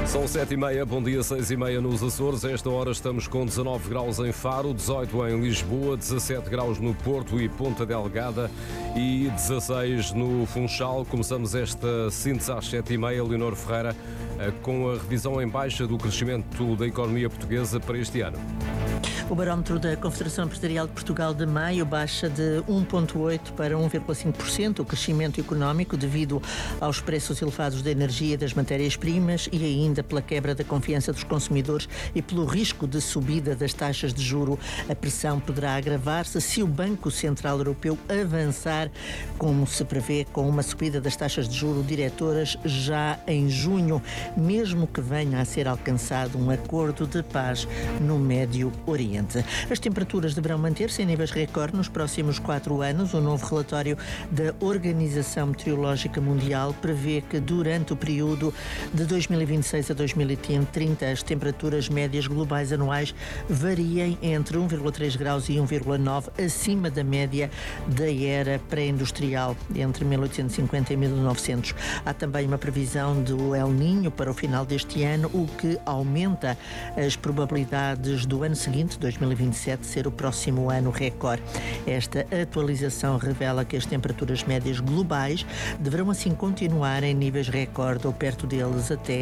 São 7h30, bom dia, 6h30 nos Açores. A esta hora estamos com 19 graus em Faro, 18 em Lisboa, 17 graus no Porto e Ponta Delgada e 16 no Funchal. Começamos esta síntese às 7h30, Leonor Ferreira, com a revisão em baixa do crescimento da economia portuguesa para este ano. O barómetro da Confederação Empresarial de Portugal de maio baixa de 1,8% para 1,5% o crescimento económico devido aos preços elevados da energia e das matérias-primas e ainda pela quebra da confiança dos consumidores e pelo risco de subida das taxas de juro. A pressão poderá agravar-se se o Banco Central Europeu avançar, como se prevê, com uma subida das taxas de juro diretoras já em junho, mesmo que venha a ser alcançado um acordo de paz no Médio Oriente. As temperaturas deverão manter-se em níveis recorde nos próximos 4 anos. O novo relatório da Organização Meteorológica Mundial prevê que durante o período de 2026 a 2030 as temperaturas médias globais anuais variem entre 1,3 graus e 1,9 acima da média da era pré-industrial entre 1850 e 1900. Há também uma previsão do El Niño para o final deste ano, o que aumenta as probabilidades do ano seguinte, 2027, ser o próximo ano recorde. Esta atualização revela que as temperaturas médias globais deverão assim continuar em níveis recorde ou perto deles até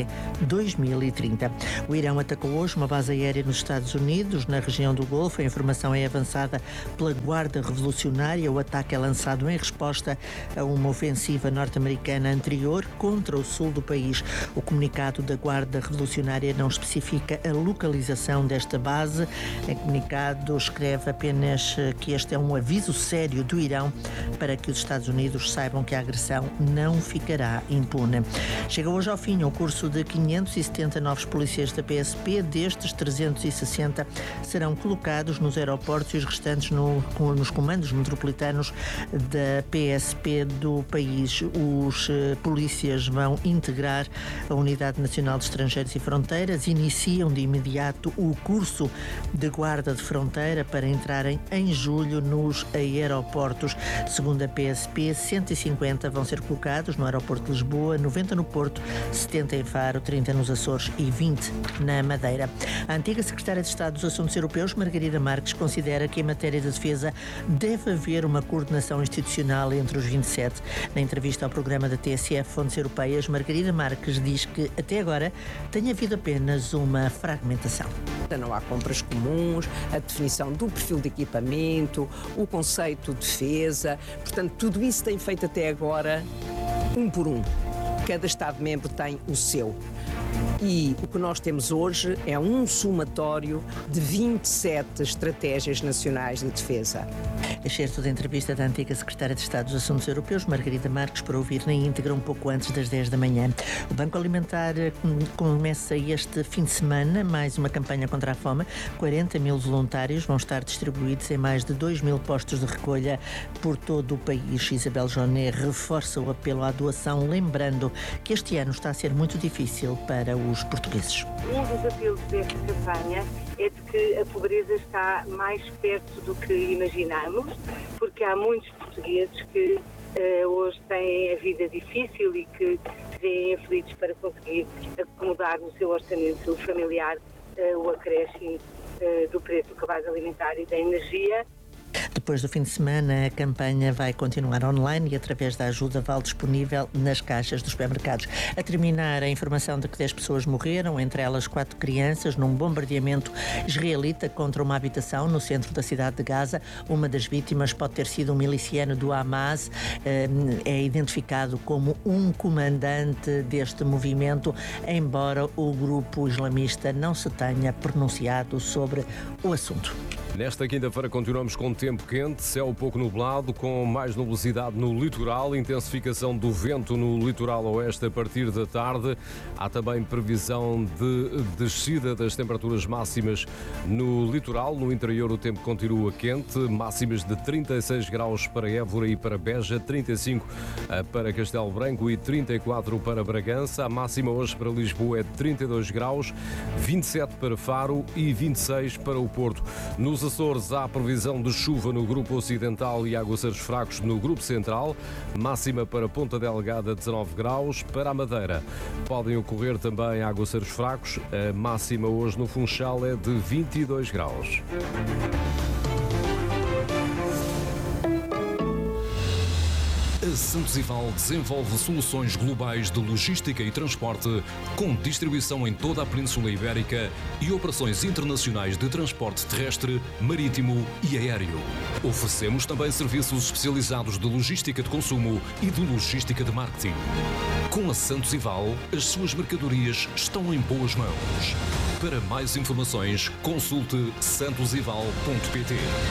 2030. O Irão atacou hoje uma base aérea nos Estados Unidos, na região do Golfo. A informação é avançada pela Guarda Revolucionária. O ataque é lançado em resposta a uma ofensiva norte-americana anterior contra o sul do país. O comunicado da Guarda Revolucionária não especifica a localização desta base. Em comunicado escreve apenas que este é um aviso sério do Irão para que os Estados Unidos saibam que a agressão não ficará impune. Chega hoje ao fim o curso de 570 novos polícias da PSP. Destes, 360 serão colocados nos aeroportos e os restantes nos comandos metropolitanos da PSP do país. Os polícias vão integrar a Unidade Nacional de Estrangeiros e Fronteiras. Iniciam de imediato o curso de guarda de fronteira para entrarem em julho nos aeroportos. Segundo a PSP, 150 vão ser colocados no aeroporto de Lisboa, 90 no Porto, 70 em Faro, 30 nos Açores e 20 na Madeira. A antiga secretária de Estado dos Assuntos Europeus, Margarida Marques, considera que em matéria de defesa deve haver uma coordenação institucional entre os 27. Na entrevista ao programa da TSF Fontes Europeias, Margarida Marques diz que até agora tem havido apenas uma fragmentação. Não há compras comuns, a definição do perfil de equipamento, o conceito de defesa, portanto, tudo isso tem feito até agora um por um. Cada Estado-membro tem o seu. E o que nós temos hoje é um somatório de 27 estratégias nacionais de defesa. Excerto da entrevista da antiga secretária de Estado dos Assuntos Europeus, Margarida Marques, para ouvir na íntegra um pouco antes das 10 da manhã. O Banco Alimentar começa este fim de semana mais uma campanha contra a fome. 40 mil voluntários vão estar distribuídos em mais de 2 mil postos de recolha por todo o país. Isabel Joné reforça o apelo à doação, lembrando que este ano está a ser muito difícil para os portugueses. Um dos apelos desta campanha é de que a pobreza está mais perto do que imaginamos, porque há muitos portugueses que hoje têm a vida difícil e que se veem aflitos para conseguir acomodar no seu orçamento familiar o acréscimo do preço do cabaz alimentar e da energia. Depois do fim de semana, a campanha vai continuar online e através da ajuda Val disponível nas caixas dos supermercados. A terminar, a informação de que 10 pessoas morreram, entre elas 4 crianças, num bombardeamento israelita contra uma habitação no centro da cidade de Gaza. Uma das vítimas pode ter sido um miliciano do Hamas. É identificado como um comandante deste movimento, embora o grupo islamista não se tenha pronunciado sobre o assunto. Nesta quinta-feira continuamos com tempo quente, céu pouco nublado, com mais nubosidade no litoral, intensificação do vento no litoral oeste a partir da tarde. Há também previsão de descida das temperaturas máximas no litoral. No interior o tempo continua quente, máximas de 36 graus para Évora e para Beja, 35 para Castelo Branco e 34 para Bragança. A máxima hoje para Lisboa é de 32 graus, 27 para Faro e 26 para o Porto. Nos Açores há previsão de chuva no grupo ocidental e aguaceiros fracos no grupo central. Máxima para Ponta Delgada 19 graus. Para a Madeira podem ocorrer também aguaceiros fracos. A máxima hoje no Funchal é de 22 graus. A Santos Ival desenvolve soluções globais de logística e transporte, com distribuição em toda a Península Ibérica e operações internacionais de transporte terrestre, marítimo e aéreo. Oferecemos também serviços especializados de logística de consumo e de logística de marketing. Com a Santos Ival, as suas mercadorias estão em boas mãos. Para mais informações, consulte santosival.pt.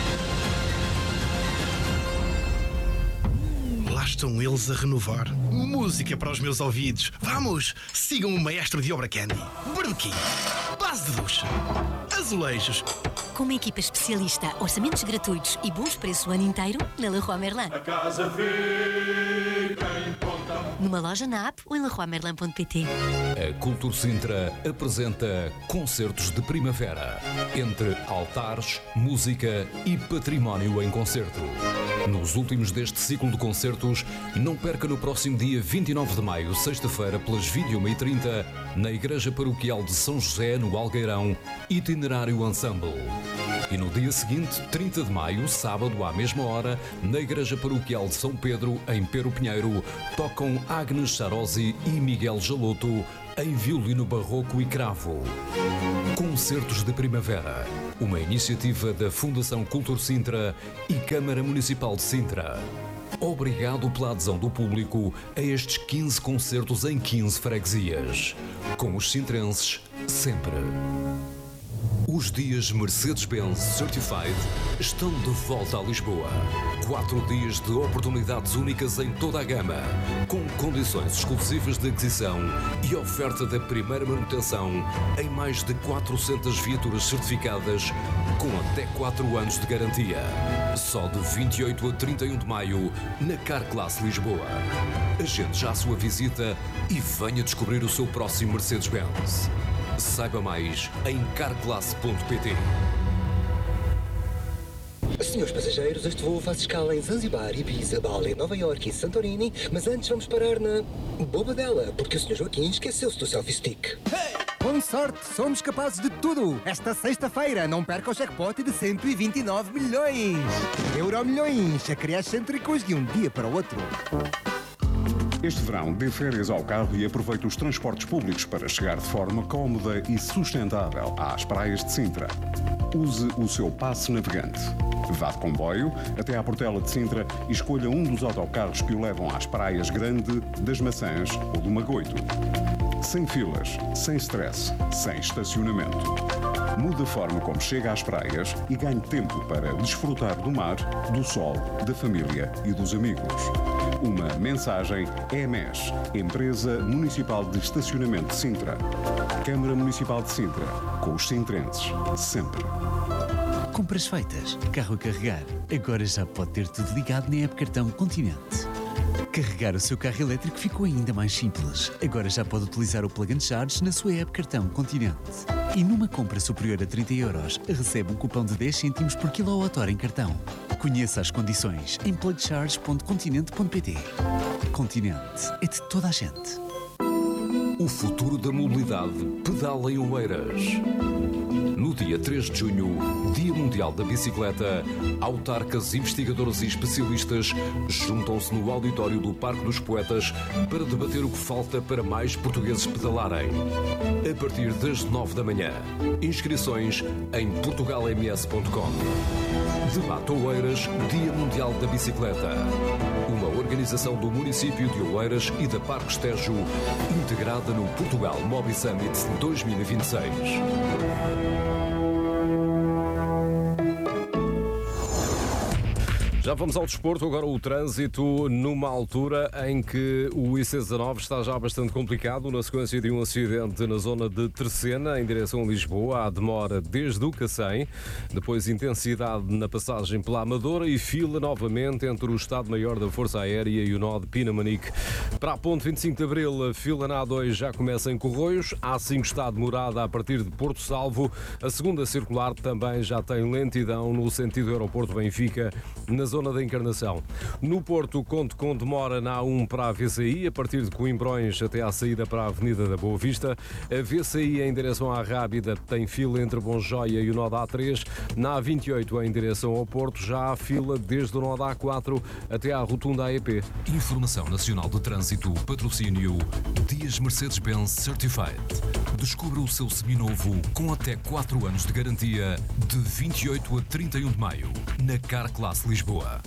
Lá estão eles a renovar. Música para os meus ouvidos. Vamos, sigam o maestro de obra Candy. Barbequim, base de ducha, azulejos. Com uma equipa especialista, orçamentos gratuitos e bons preços o ano inteiro, na Leroy Merlin. A casa fica em conta. Numa loja na app ou em leroymerlin.pt. A Cultura Sintra apresenta Concertos de Primavera, entre altares, música e património em concerto. Nos últimos deste ciclo de concertos, não perca no próximo dia 29 de maio, sexta-feira, pelas 21h30, na Igreja Paroquial de São José, no Algueirão, Itinerário Ensemble. E no dia seguinte, 30 de maio, sábado, à mesma hora, na Igreja Paroquial de São Pedro, em Pero Pinheiro, tocam Agnes Charosi e Miguel Jaloto em violino barroco e cravo. Concertos de Primavera, uma iniciativa da Fundação Cultura Sintra e Câmara Municipal de Sintra. Obrigado pela adesão do público a estes 15 concertos em 15 freguesias. Com os sintrenses, sempre. Os dias Mercedes-Benz Certified estão de volta a Lisboa. 4 dias de oportunidades únicas em toda a gama, com condições exclusivas de aquisição e oferta da primeira manutenção em mais de 400 viaturas certificadas com até 4 anos de garantia. Só de 28 a 31 de maio, na Carclass Lisboa. Agende já a sua visita e venha descobrir o seu próximo Mercedes-Benz. Saiba mais em carclass.pt. Senhores passageiros, este voo faz escala em Zanzibar, Ibiza, Bali, Nova Iorque e Santorini, mas antes vamos parar na Bobadela, porque o Sr. Joaquim esqueceu-se do selfie stick. Com sorte, somos capazes de tudo. Esta sexta-feira, não perca o jackpot de 129 milhões. Euromilhões, a criar excêntricos de um dia para o outro. Este verão, dê férias ao carro e aproveite os transportes públicos para chegar de forma cómoda e sustentável às praias de Sintra. Use o seu passe navegante. Vá de comboio até à Portela de Sintra e escolha um dos autocarros que o levam às praias Grande, das Maçãs ou do Magoito. Sem filas, sem stress, sem estacionamento. Mude a forma como chega às praias e ganhe tempo para desfrutar do mar, do sol, da família e dos amigos. Uma mensagem EMES, Empresa Municipal de Estacionamento de Sintra. Câmara Municipal de Sintra, com os sintrenses, sempre. Compras feitas, carro a carregar. Agora já pode ter tudo ligado na app Cartão Continente. Carregar o seu carro elétrico ficou ainda mais simples. Agora já pode utilizar o Plug and Charge na sua app Cartão Continente. E numa compra superior a 30 euros, recebe um cupom de 10 cêntimos por kWh em cartão. Conheça as condições em plugcharge.continente.pt. Continente é de toda a gente. O futuro da mobilidade pedala em Oeiras. No dia 3 de junho, Dia Mundial da Bicicleta, autarcas, investigadores e especialistas juntam-se no auditório do Parque dos Poetas para debater o que falta para mais portugueses pedalarem. A partir das 9 da manhã. Inscrições em portugalms.com. Debate Oeiras, Dia Mundial da Bicicleta. Uma organização do município de Oeiras e da Parques Tejo, integrada no Portugal Mobi Summit 2026. Já vamos ao desporto, agora o trânsito numa altura em que o IC19 está já bastante complicado na sequência de um acidente na zona de Terceira, em direção a Lisboa. Há demora desde o Cacém, depois intensidade na passagem pela Amadora e fila novamente entre o Estado-Maior da Força Aérea e o nó de Pinamanique. Para a ponte 25 de Abril, a fila na A2 já começa em Corroios, a A5 está demorada a partir de Porto Salvo, a segunda circular também já tem lentidão no sentido aeroporto Benfica, na zona da Encarnação. No Porto, conto com demora na A1 para a VCI, a partir de Coimbrões até à saída para a Avenida da Boa Vista. A VCI em direção à Rábida tem fila entre Bonjoia e o nó da A3. Na A28 em direção ao Porto já há fila desde o nó da A4 até à rotunda AEP. Informação Nacional de Trânsito, patrocínio Dias Mercedes-Benz Certified. Descubra o seu seminovo com até 4 anos de garantia de 28 a 31 de maio na Carclass Lisboa.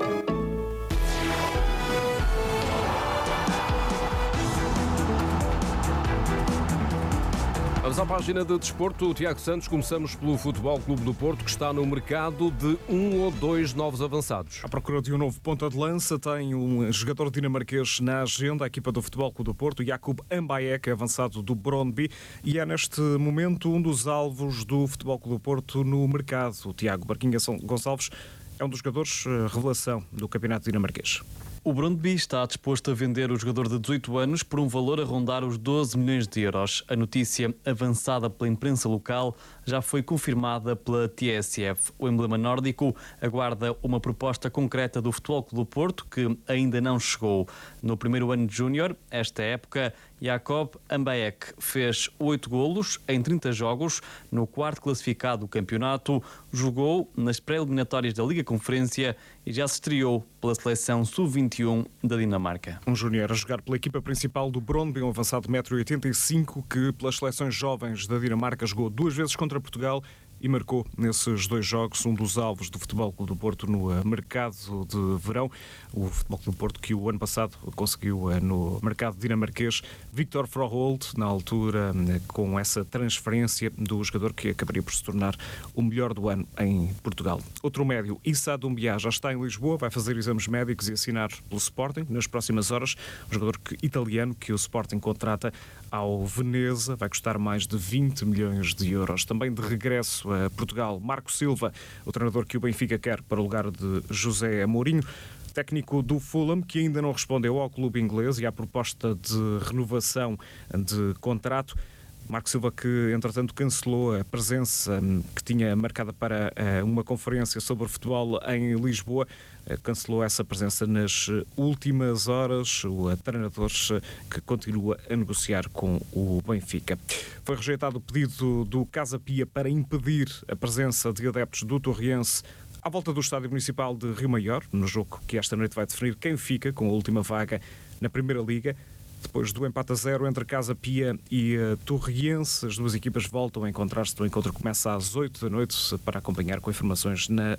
Vamos à página de desporto. O Tiago Santos, começamos pelo Futebol Clube do Porto, que está no mercado de 1 ou 2 novos avançados. À procura de um novo ponta de lança, tem um jogador dinamarquês na agenda, a equipa do Futebol Clube do Porto, Jakub Mbayek, avançado do Brøndby, e é neste momento um dos alvos do Futebol Clube do Porto no mercado. O Tiago Barquinha Gonçalves é um dos jogadores revelação do campeonato dinamarquês. O Brøndby está disposto a vender o jogador de 18 anos por um valor a rondar os 12 milhões de euros. A notícia, avançada pela imprensa local, já foi confirmada pela TSF. O emblema nórdico aguarda uma proposta concreta do Futebol Clube do Porto, que ainda não chegou. No primeiro ano de júnior, esta época, Jakub Mbayek fez 8 golos em 30 jogos. No quarto classificado do campeonato, jogou nas pré-eliminatórias da Liga Conferência e já se estreou pela seleção sub-21 da Dinamarca. Um júnior a jogar pela equipa principal do Brøndby, um avançado de 1,85 m, que pelas seleções jovens da Dinamarca jogou 2 vezes contra Portugal e marcou nesses 2 jogos um dos alvos do Futebol Clube do Porto no mercado de verão. O Futebol Clube do Porto que o ano passado conseguiu no mercado dinamarquês Victor Froholt, na altura com essa transferência do jogador que acabaria por se tornar o melhor do ano em Portugal. Outro médio, Issa Doumbia, já está em Lisboa, vai fazer exames médicos e assinar pelo Sporting nas próximas horas. Um jogador italiano que o Sporting contrata ao Veneza, vai custar mais de 20 milhões de euros. Também de regresso a Portugal, Marco Silva, o treinador que o Benfica quer para o lugar de José Mourinho. Técnico do Fulham, que ainda não respondeu ao clube inglês e à proposta de renovação de contrato. Marco Silva, que entretanto cancelou a presença que tinha marcada para uma conferência sobre futebol em Lisboa, cancelou essa presença nas últimas horas. O treinador que continua a negociar com o Benfica. Foi rejeitado o pedido do Casa Pia para impedir a presença de adeptos do Torriense à volta do Estádio Municipal de Rio Maior, no jogo que esta noite vai definir quem fica com a última vaga na Primeira Liga. Depois do empate a 0 entre Casa Pia e Torriense, as duas equipas voltam a encontrar-se. O encontro começa às 8 da noite para acompanhar com informações na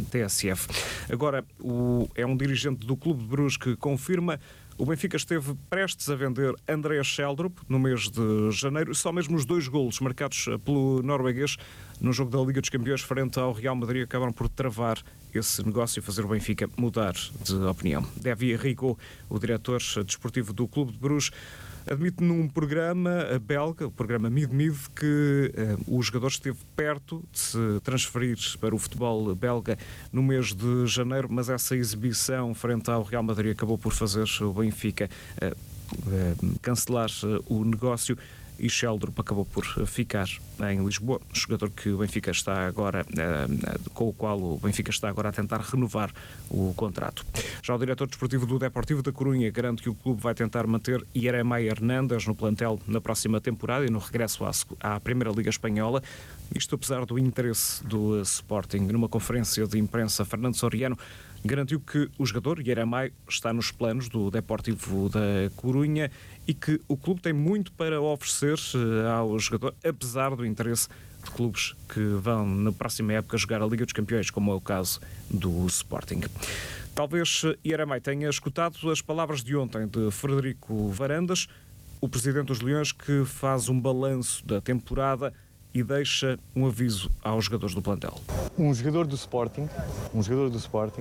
TSF. Agora, é um dirigente do Clube de Bruges que confirma: o Benfica esteve prestes a vender Andreas Schjelderup no mês de janeiro. Só mesmo os 2 golos marcados pelo norueguês no jogo da Liga dos Campeões frente ao Real Madrid acabaram por travar esse negócio e fazer o Benfica mudar de opinião. David Rigaud, o diretor desportivo do Clube de Bruges, admite num programa belga, o programa Mid-Mid, que o jogador esteve perto de se transferir para o futebol belga no mês de janeiro, mas essa exibição frente ao Real Madrid acabou por fazer o Benfica cancelar o negócio. E Schjelderup acabou por ficar em Lisboa, jogador que o Benfica está agora, com o qual o Benfica está agora a tentar renovar o contrato. Já o diretor desportivo do Deportivo da Corunha garante que o clube vai tentar manter Yeremay Hernandes no plantel na próxima temporada e no regresso à Primeira Liga Espanhola. Isto apesar do interesse do Sporting. Numa conferência de imprensa, Fernando Soriano garantiu que o jogador Yeremay está nos planos do Deportivo da Corunha e que o clube tem muito para oferecer ao jogador, apesar do interesse de clubes que vão na próxima época jogar a Liga dos Campeões, como é o caso do Sporting. Talvez Yeremay tenha escutado as palavras de ontem de Frederico Varandas, o presidente dos Leões, que faz um balanço da temporada e deixa um aviso aos jogadores do plantel. Um jogador do Sporting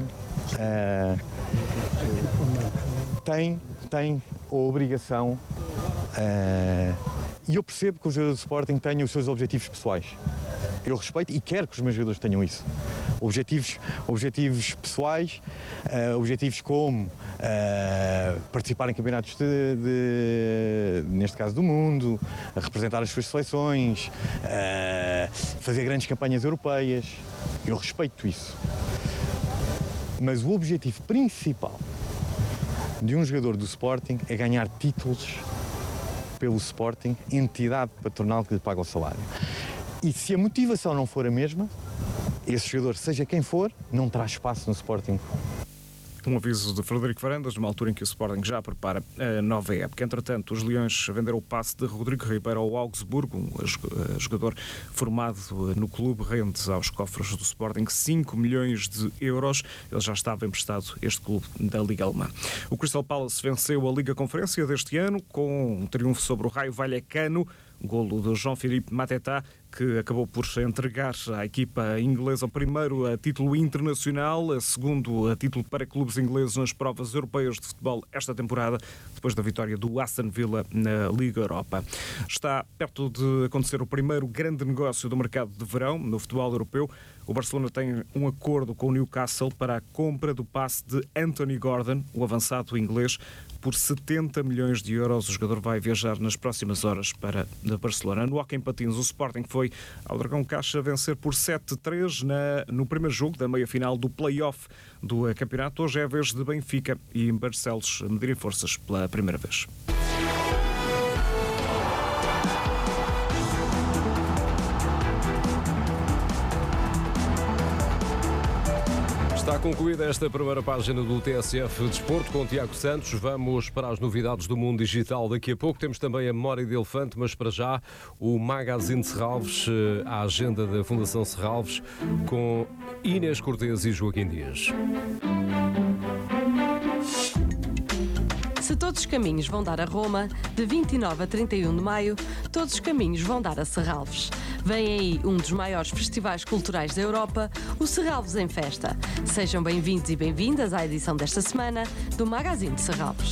tem a obrigação, e eu percebo que os jogadores do Sporting tenham os seus objetivos pessoais. Eu respeito e quero que os meus jogadores tenham isso. Objetivos pessoais, objetivos como participar em campeonatos neste caso do mundo, representar as suas seleções, fazer grandes campanhas europeias. Eu respeito isso. Mas o objetivo principal de um jogador do Sporting é ganhar títulos pelo Sporting, entidade patronal que lhe paga o salário. E se a motivação não for a mesma, esse jogador, seja quem for, não terá espaço no Sporting. Um aviso de Frederico Varandas, numa altura em que o Sporting já prepara a nova época. Entretanto, os Leões venderam o passe de Rodrigo Ribeiro ao Augsburgo, um jogador formado no clube, rende aos cofres do Sporting 5 milhões de euros. Ele já estava emprestado este clube da Liga Alemã. O Crystal Palace venceu a Liga Conferência deste ano com um triunfo sobre o Raio Vallecano, golo de Jean-Philippe Mateta, que acabou por entregar à equipa inglesa o primeiro título internacional, o segundo título para clubes ingleses nas provas europeias de futebol esta temporada, depois da vitória do Aston Villa na Liga Europa. Está perto de acontecer o primeiro grande negócio do mercado de verão no futebol europeu. O Barcelona tem um acordo com o Newcastle para a compra do passe de Anthony Gordon, o avançado inglês, por 70 milhões de euros. O jogador vai viajar nas próximas horas para Barcelona. No hóquei em patins, o Sporting foi ao Dragão Caixa vencer por 7-3 no primeiro jogo da meia-final do play-off do campeonato. Hoje é a vez de Benfica e Barcelos medirem forças pela primeira vez. Está concluída esta primeira página do TSF Desporto com Tiago Santos. Vamos para as novidades do mundo digital. Daqui a pouco temos também a Memória de Elefante, mas para já o Magazine de Serralves, a agenda da Fundação Serralves, com Inês Cortês e Joaquim Dias. Se todos os caminhos vão dar a Roma, de 29 a 31 de maio, todos os caminhos vão dar a Serralves. Vem aí um dos maiores festivais culturais da Europa, o Serralves em Festa. Sejam bem-vindos e bem-vindas à edição desta semana do Magazine de Serralves.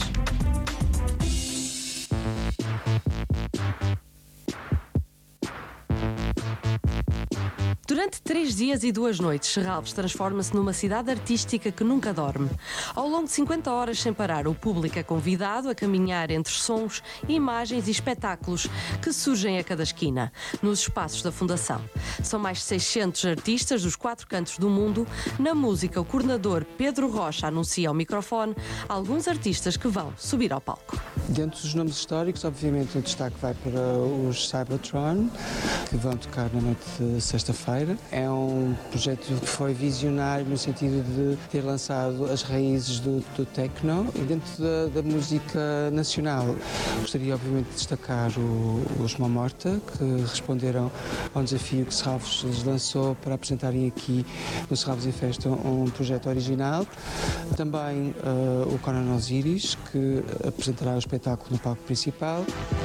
Durante 3 dias e 2 noites, Serralves transforma-se numa cidade artística que nunca dorme. Ao longo de 50 horas sem parar, o público é convidado a caminhar entre sons, imagens e espetáculos que surgem a cada esquina, nos espaços da Fundação. São mais de 600 artistas dos 4 cantos do mundo. Na música, o coordenador Pedro Rocha anuncia ao microfone alguns artistas que vão subir ao palco. Dentro dos nomes históricos, obviamente, o destaque vai para os Cybertron, que vão tocar na noite de sexta-feira. É um projeto que foi visionário no sentido de ter lançado as raízes do techno e dentro da música nacional. Gostaria, obviamente, de destacar os Mamorta, que responderam ao desafio que Serralves lhes lançou para apresentarem aqui no Serralves em Festa um projeto original. Também o Conan Osiris, que apresentará o espetáculo no palco principal.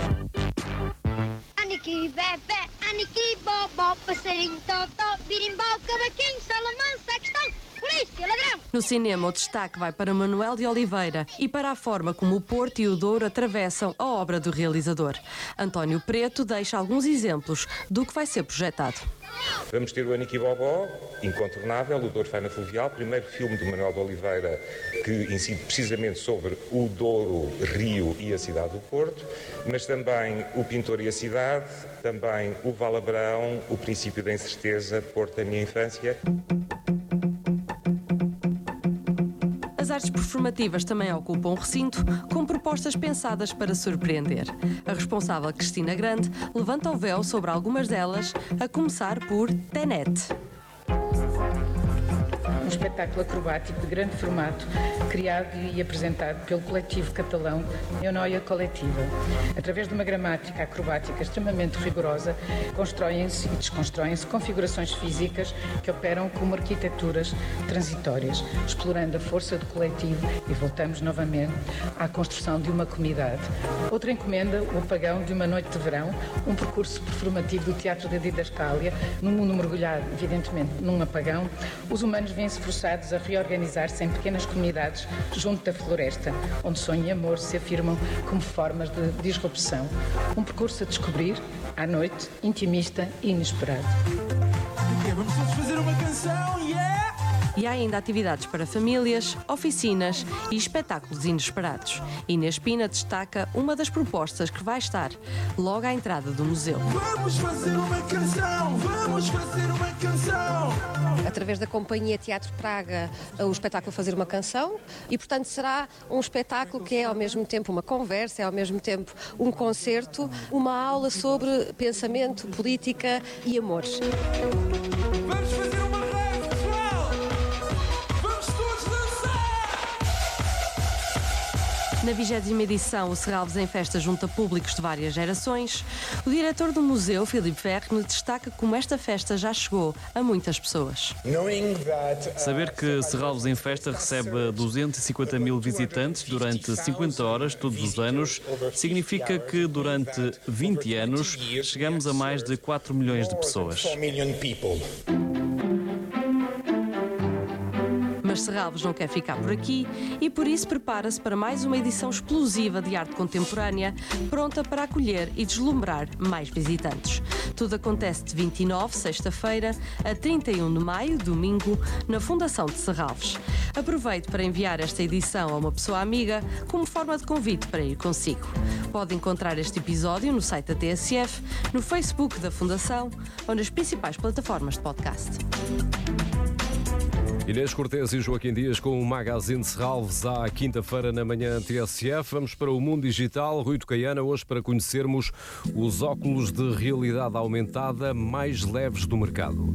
Aniki, bebê, Aniki, bobó, passarinho, totó, birimbau, cavaquinho, salamão, sacristão, polícia, ladrão. No cinema, o destaque vai para Manuel de Oliveira e para a forma como o Porto e o Douro atravessam a obra do realizador. António Preto deixa alguns exemplos do que vai ser projetado. Vamos ter o Aniki Bobó, incontornável, o Douro Faina Fluvial, primeiro filme de Manuel de Oliveira que incide precisamente sobre o Douro, Rio e a cidade do Porto, mas também o Pintor e a Cidade, também o Valabrão, o Princípio da Incerteza, Porto da Minha Infância. As artes performativas também ocupam o recinto, com propostas pensadas para surpreender. A responsável Cristina Grande levanta o véu sobre algumas delas, a começar por Tenet. Um espetáculo acrobático de grande formato, criado e apresentado pelo coletivo catalão Eunoia Coletiva. Através de uma gramática acrobática extremamente rigorosa, constroem-se e desconstroem-se configurações físicas que operam como arquiteturas transitórias, explorando a força do coletivo e voltamos novamente à construção de uma comunidade. Outra encomenda, o apagão de uma noite de verão, um percurso performativo do Teatro da Didascália, num mundo mergulhado, evidentemente, num apagão. Os humanos vêm-se forçados a reorganizar-se em pequenas comunidades junto da floresta, onde sonho e amor se afirmam como formas de disrupção. Um percurso a descobrir, à noite, intimista e inesperado. Vamos todos fazer uma canção, yeah! E há ainda atividades para famílias, oficinas e espetáculos inesperados. Inês Pina destaca uma das propostas que vai estar logo à entrada do museu. Vamos fazer uma canção! Vamos fazer uma canção! Através da Companhia Teatro Praga, o espetáculo Fazer uma Canção, e portanto será um espetáculo que é ao mesmo tempo uma conversa, é ao mesmo tempo um concerto, uma aula sobre pensamento, política e amor. Vamos fazer uma rave, pessoal! Vamos todos dançar! Na 20ª edição, o Serralves em Festa junta públicos de várias gerações. O diretor do museu, Filipe Verne, destaca como esta festa já chegou a muitas pessoas. Saber que Serralves em Festa recebe 250 mil visitantes durante 50 horas todos os anos significa que durante 20 anos chegamos a mais de 4 milhões de pessoas. Mas Serralves não quer ficar por aqui e por isso prepara-se para mais uma edição explosiva de arte contemporânea, pronta para acolher e deslumbrar mais visitantes. Tudo acontece de 29, sexta-feira, a 31 de maio, domingo, na Fundação de Serralves. Aproveito para enviar esta edição a uma pessoa amiga como forma de convite para ir consigo. Pode encontrar este episódio no site da TSF, no Facebook da Fundação ou nas principais plataformas de podcast. Inês Cortês e Joaquim Dias com o Magazine Serralves à quinta-feira na manhã TSF. Vamos para o mundo digital. Rui Tocaiana, hoje para conhecermos os óculos de realidade aumentada mais leves do mercado.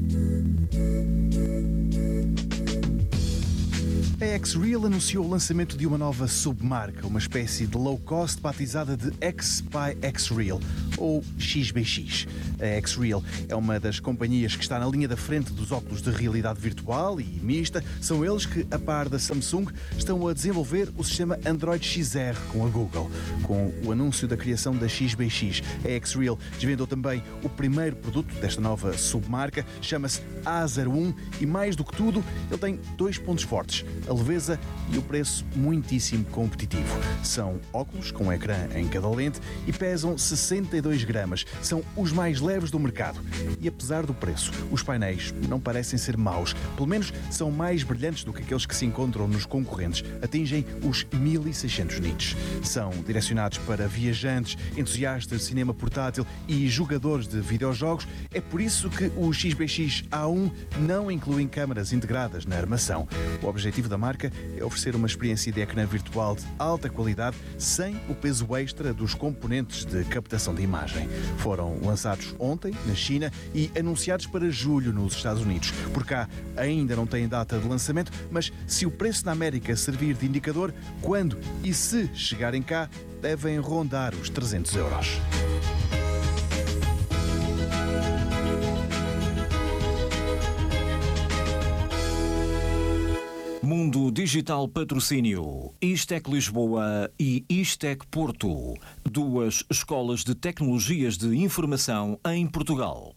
A X-Real anunciou o lançamento de uma nova submarca, uma espécie de low-cost batizada de X by X-Real, ou XBX. A X-Real é uma das companhias que está na linha da frente dos óculos de realidade virtual e mista. São eles que, a par da Samsung, estão a desenvolver o sistema Android XR com a Google. Com o anúncio da criação da XBX, a X-Real desvendou também o primeiro produto desta nova submarca, chama-se A01 e, mais do que tudo, ele tem 2 pontos fortes: a leveza e o preço muitíssimo competitivo. São óculos com ecrã em cada lente e pesam 62 gramas. São os mais leves do mercado. E apesar do preço, os painéis não parecem ser maus. Pelo menos são mais brilhantes do que aqueles que se encontram nos concorrentes. Atingem os 1600 nits. São direcionados para viajantes, entusiastas de cinema portátil e jogadores de videojogos. É por isso que o XBX A1 não inclui câmaras integradas na armação. O objetivo da marca é oferecer uma experiência de ecrã virtual de alta qualidade sem o peso extra dos componentes de captação de imagem. Foram lançados ontem na China e anunciados para julho nos Estados Unidos. Por cá ainda não têm data de lançamento, mas se o preço na América servir de indicador, quando e se chegarem cá, devem rondar os 300 euros. Mundo Digital Patrocínio, Istec Lisboa e Istec Porto, 2 escolas de tecnologias de informação em Portugal.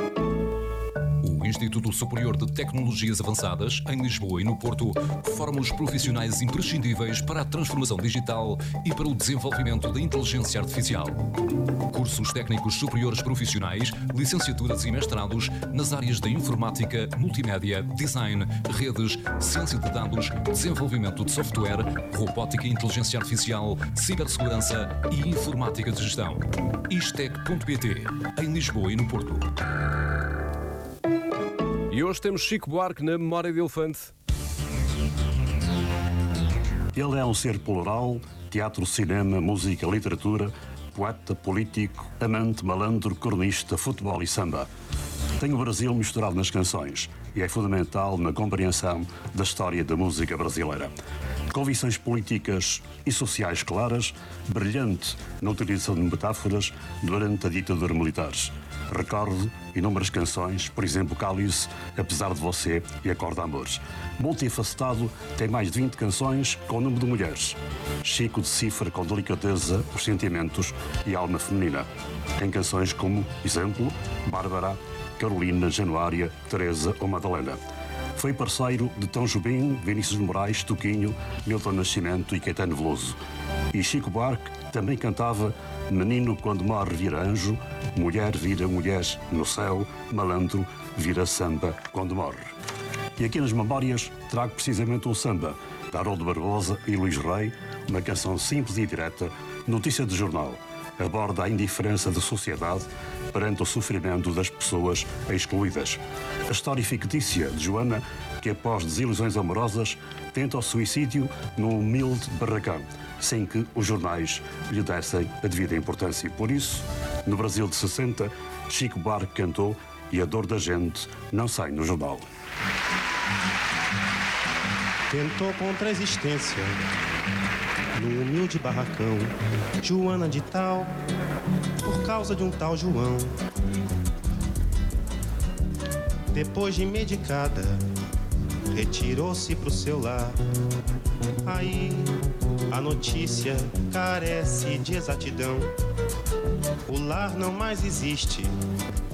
O Instituto Superior de Tecnologias Avançadas, em Lisboa e no Porto, forma os profissionais imprescindíveis para a transformação digital e para o desenvolvimento da inteligência artificial. Cursos técnicos superiores profissionais, licenciaturas e mestrados nas áreas da informática, multimédia, design, redes, ciência de dados, desenvolvimento de software, robótica e inteligência artificial, cibersegurança e informática de gestão. Istec.pt, em Lisboa e no Porto. E hoje temos Chico Buarque na Memória de Elefante. Ele é um ser plural: teatro, cinema, música, literatura, poeta, político, amante, malandro, cronista, futebol e samba. Tem o Brasil misturado nas canções e é fundamental na compreensão da história da música brasileira. Convicções políticas e sociais claras, brilhante na utilização de metáforas durante a ditadura militar. Recordo inúmeras canções, por exemplo, Cálice, Apesar de Você e Acorda Amores. Multifacetado, tem mais de 20 canções com o número de mulheres. Chico decifra com delicadeza os sentimentos e a alma feminina. Tem canções como, exemplo, Bárbara, Carolina, Januária, Teresa ou Madalena. Foi parceiro de Tom Jobim, Vinícius de Moraes, Toquinho, Milton Nascimento e Caetano Veloso. E Chico Buarque também cantava Menino quando morre vira anjo, mulher vira mulher no céu, malandro vira samba quando morre. E aqui nas memórias trago precisamente um samba de Haroldo Barbosa e Luís Rei, uma canção simples e direta, notícia de jornal. Aborda a indiferença da sociedade perante o sofrimento das pessoas excluídas. A história fictícia de Joana, que após desilusões amorosas tenta o suicídio num humilde barracão, sem que os jornais lhe dessem a devida importância. E por isso, no Brasil de 60, Chico Buarque cantou E a dor da gente não sai no jornal. Tentou contra a existência num humilde barracão, Joana de tal, por causa de um tal João. Depois de medicada, retirou-se pro seu lar. Aí a notícia carece de exatidão. O lar não mais existe,